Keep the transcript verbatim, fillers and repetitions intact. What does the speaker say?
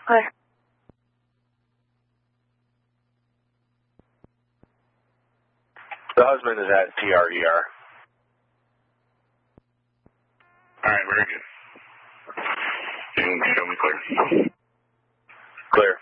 Clear. The husband is at T R E R. All right, very good. You can show me clear. Clear.